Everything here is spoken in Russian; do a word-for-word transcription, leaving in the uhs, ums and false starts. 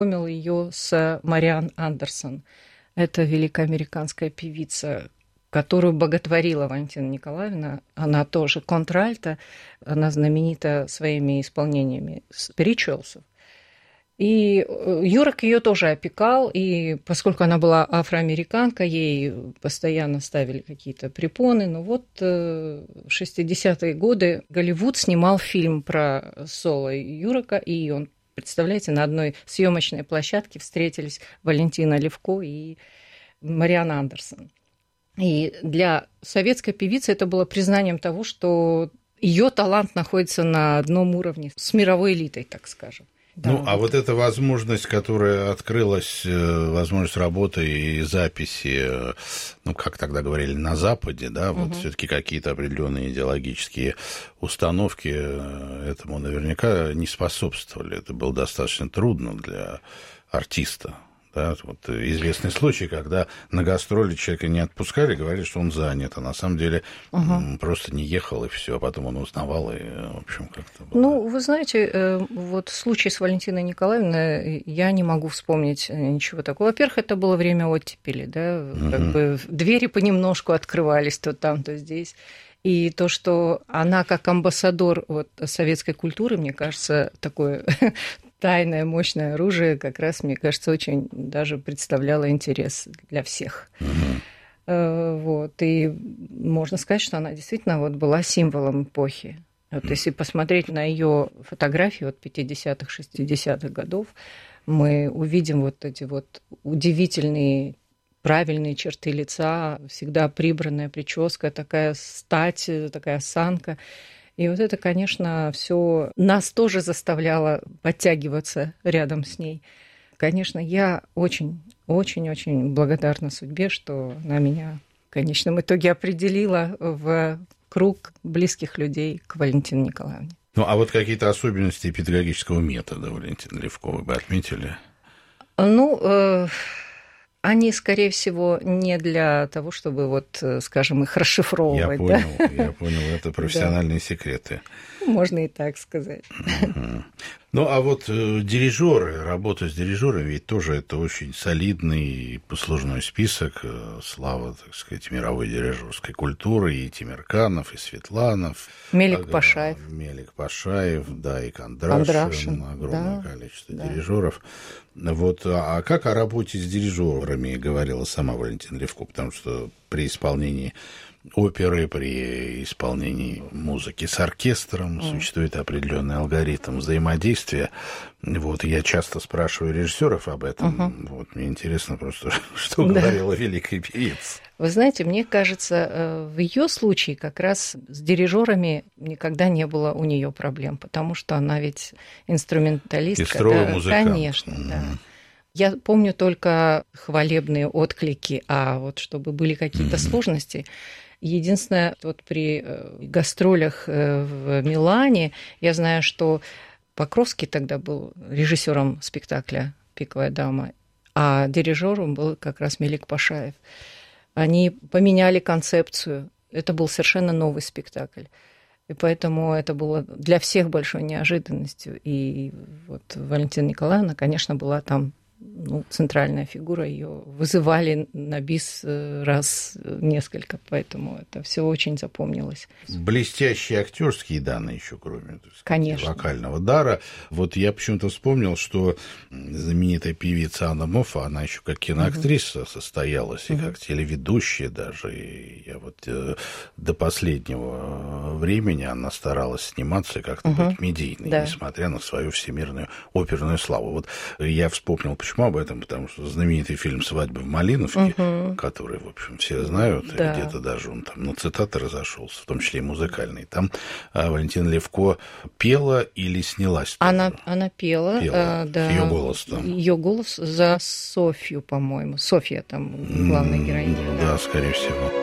познакомил ее с Мариан Андерсон. Это великая американская певица, которую боготворила Валентина Николаевна. Она тоже контральто, она знаменита своими исполнениями спиричуэлсов. И Юрок ее тоже опекал, и поскольку она была афроамериканка, ей постоянно ставили какие-то препоны. Но вот в шестидесятые годы Голливуд снимал фильм про соло Юрока, и он, представляете, на одной съемочной площадке встретились Валентина Левко и Мариан Андерсон. И для советской певицы это было признанием того, что ее талант находится на одном уровне с мировой элитой, так скажем. Да, ну, вот. А вот эта возможность, которая открылась, возможность работы и записи, ну, как тогда говорили, на Западе, да, вот угу. все-таки какие-то определенные идеологические установки этому наверняка не способствовали. Это было достаточно трудно для артиста. Да, вот известный случай, когда на гастроли человека не отпускали, говорили, что он занят, а на самом деле угу. просто не ехал, и все, а потом он узнавал, и, в общем, как-то было. Ну, вы знаете, вот случай с Валентиной Николаевной, я не могу вспомнить ничего такого. Во-первых, это было время оттепели, да, угу. как бы двери понемножку открывались то там, то здесь. И то, что она как амбассадор вот советской культуры, мне кажется, такое... тайное, мощное оружие как раз, мне кажется, очень даже представляло интерес для всех. Uh-huh. Вот. И можно сказать, что она действительно вот была символом эпохи. Вот если посмотреть на ее фотографии от пятидесятых, шестидесятых годов, мы увидим вот эти вот удивительные правильные черты лица, всегда прибранная прическа, такая стать, такая осанка. И вот это, конечно, все нас тоже заставляло подтягиваться рядом с ней. Конечно, я очень, очень, очень благодарна судьбе, что она меня в конечном итоге определила в круг близких людей к Валентине Николаевне. Ну, а вот какие-то особенности педагогического метода Валентины Левко вы бы отметили? Ну, э- Они, скорее всего, не для того, чтобы, вот, скажем, их расшифровывать. Я понял, да? я понял, это профессиональные да. секреты. Можно и так сказать. Uh-huh. Ну, а вот э, дирижеры, работа с дирижерами, ведь тоже это очень солидный послужной список, э, слава, так сказать, мировой дирижерской культуры, и Тимирканов, и Светланов. Мелик а, Пашаев. Мелик Пашаев, да, и Кондрашин, Кондрашин огромное да, количество да. дирижеров. Вот, а как о работе с дирижерами говорила сама Валентина Левко, потому что при исполнении оперы, при исполнении музыки с оркестром mm. существует определенный алгоритм взаимодействия. Вот, я часто спрашиваю режиссеров об этом. Uh-huh. Вот, мне интересно просто, что да. говорила великая певица. Вы знаете, мне кажется, в ее случае как раз с дирижерами никогда не было у нее проблем, потому что она ведь инструменталистка. И строгий да, музыкант. Конечно, mm. да. Я помню только хвалебные отклики, а вот чтобы были какие-то mm. сложности. Единственное, вот при гастролях в Милане я знаю, что Покровский тогда был режиссером спектакля «Пиковая дама», а дирижером был как раз Мелик Пашаев. Они поменяли концепцию. Это был совершенно новый спектакль. И поэтому это было для всех большой неожиданностью. И вот Валентина Николаевна, конечно, была там ну, центральная фигура, ее вызывали на бис раз несколько, поэтому это все очень запомнилось. Блестящие актерские данные еще, кроме так сказать, конечно. вокального дара. Вот я почему-то вспомнил, что знаменитая певица Анна Моффа, она еще как киноактриса угу. состоялась, и угу. как телеведущая даже. И я вот э, до последнего времени она старалась сниматься как-то угу. быть медийной, да. несмотря на свою всемирную оперную славу. Вот я вспомнил, почему об этом, потому что знаменитый фильм «Свадьба в Малиновке», угу. который, в общем, все знают, да. где-то даже он там на цитаты разошелся, в том числе и музыкальный. Там а, Валентина Левко пела или снялась? Она, она пела, пела. А, да. Ее голос там. Ее голос за Софью, по-моему. Софья там главная героиня. Да, да, скорее всего.